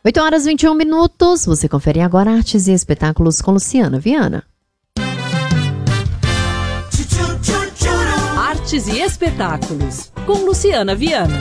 8h21. Você confere agora Artes e Espetáculos com Luciana Viana. Artes e Espetáculos com Luciana Viana.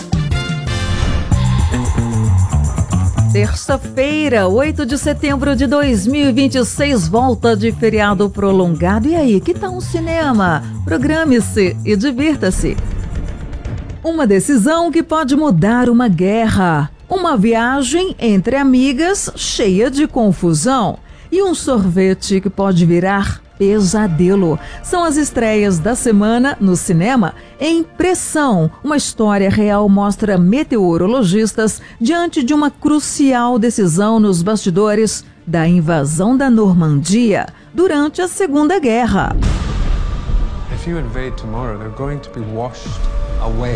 Terça-feira, 8 de setembro de 2026, volta de feriado prolongado. E aí, que tal um cinema? Programe-se e divirta-se. Uma decisão que pode mudar uma guerra. Uma viagem entre amigas cheia de confusão. E um sorvete que pode virar pesadelo. São as estreias da semana no cinema. Em Pressão, uma história real mostra meteorologistas diante de uma crucial decisão nos bastidores da invasão da Normandia durante a Segunda Guerra. If you invade tomorrow, they're going to be washed away.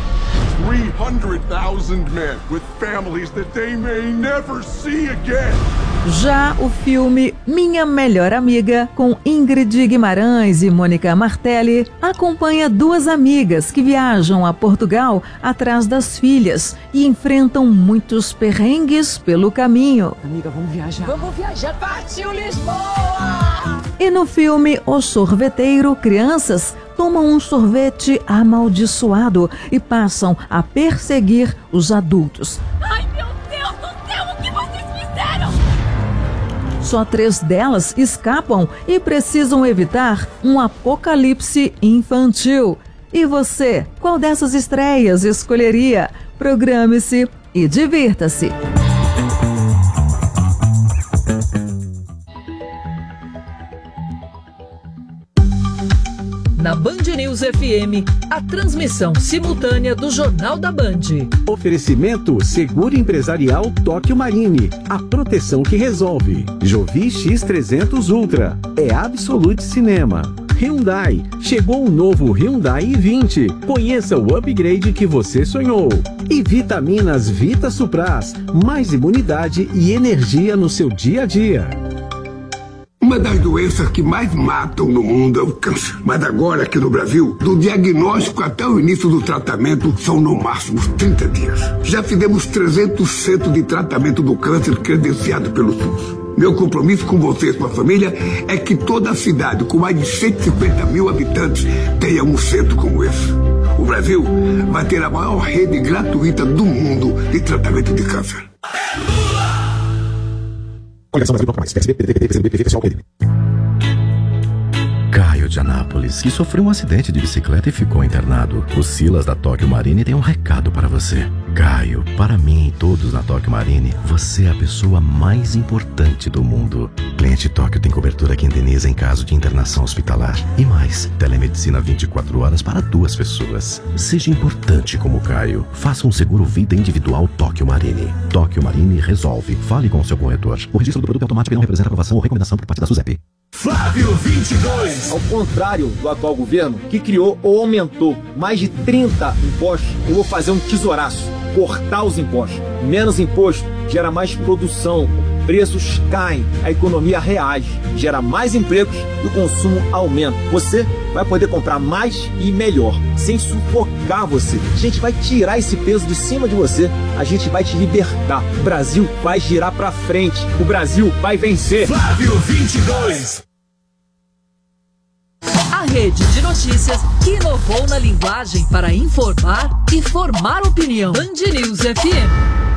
300,000 men with families that they may never see again. Já o filme Minha Melhor Amiga, com Ingrid Guimarães e Mônica Martelli, acompanha duas amigas que viajam a Portugal atrás das filhas e enfrentam muitos perrengues pelo caminho. Amiga, vamos viajar. Vamos viajar, partiu Lisboa! E no filme O Sorveteiro, crianças tomam um sorvete amaldiçoado e passam a perseguir os adultos. Ai, meu Deus do céu, o que vocês fizeram? Só 3 delas escapam e precisam evitar um apocalipse infantil. E você, qual dessas estreias escolheria? Programe-se e divirta-se. Na Band News FM, a transmissão simultânea do Jornal da Band. Oferecimento Seguro Empresarial Tóquio Marine, a proteção que resolve. Jovi X300 Ultra, é Absolute Cinema. Hyundai, chegou o novo Hyundai i20. Conheça o upgrade que você sonhou. E Vitaminas Vita Supras, mais imunidade e energia no seu dia a dia. Uma das doenças que mais matam no mundo é o câncer. Mas agora, aqui no Brasil, do diagnóstico até o início do tratamento, são no máximo 30 dias. Já fizemos 300 centros de tratamento do câncer credenciado pelo SUS. Meu compromisso com você e sua família é que toda a cidade, com mais de 150 mil habitantes, tenha um centro como esse. O Brasil vai ter a maior rede gratuita do mundo de tratamento de câncer. Coligação Brasil mais. PSB, PDT, PCdoB, PV, PSOL, PDB. Caio de Anápolis, que sofreu um acidente de bicicleta e ficou internado. O Silas da Tóquio Marine tem um recado para você. Caio, para mim e todos na Tóquio Marine, você é a pessoa mais importante do mundo. Cliente Tóquio tem cobertura que indeniza em caso de internação hospitalar. E mais, telemedicina 24 horas para 2 pessoas. Seja importante como Caio. Faça um seguro vida individual Tóquio Marine. Tóquio Marine resolve. Fale com o seu corretor. O registro do produto é automático e não representa aprovação ou recomendação por parte da SUSEP. Flávio 22. Ao contrário do atual governo, que criou ou aumentou mais de 30 impostos, eu vou fazer um tesouraço, cortar os impostos. Menos imposto gera mais produção, preços caem, a economia reage, gera mais empregos e o consumo aumenta. Você vai poder comprar mais e melhor, sem sufocar você. A gente vai tirar esse peso de cima de você, a gente vai te libertar. O Brasil vai girar pra frente, o Brasil vai vencer. Flávio 22. A rede de notícias que inovou na linguagem para informar e formar opinião. Band News FM.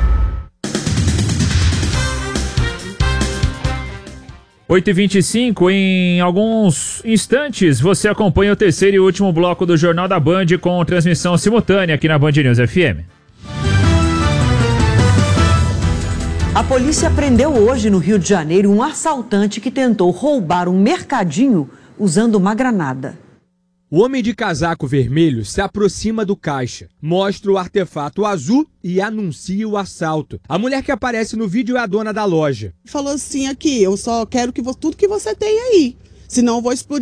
– 8h25, em alguns instantes você acompanha o terceiro e último bloco do Jornal da Band com transmissão simultânea aqui na Band News FM. A polícia prendeu hoje no Rio de Janeiro um assaltante que tentou roubar um mercadinho usando uma granada. O homem de casaco vermelho se aproxima do caixa, mostra o artefato azul e anuncia o assalto. A mulher que aparece no vídeo é a dona da loja. Falou assim, aqui, eu só quero que tudo que você tem aí, senão eu vou explodir